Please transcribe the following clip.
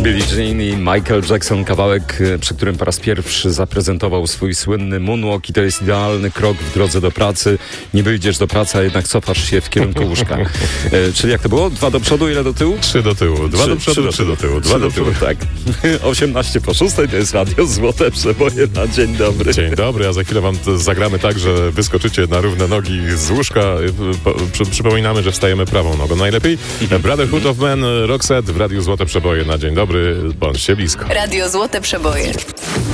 Billie Jean i Michael Jackson, kawałek, przy którym po raz pierwszy zaprezentował swój słynny moonwalk i to jest idealny krok w drodze do pracy. Nie wyjdziesz do pracy, a jednak cofasz się w kierunku łóżka. Czyli jak to było? 2 do przodu, ile do tyłu? 3 do tyłu. 2 do przodu, 3 do tyłu. 2 do tyłu, tak. 18 po 6 to jest Radio Złote Przeboje na dzień dobry. Dzień dobry, a za chwilę wam zagramy tak, że wyskoczycie na równe nogi z łóżka. Przypominamy, że wstajemy prawą nogą najlepiej. Brotherhood of Man, Roxette w Radiu Złote Przeboje na dzień dobry. Bądźcie blisko. Radio Złote Przeboje.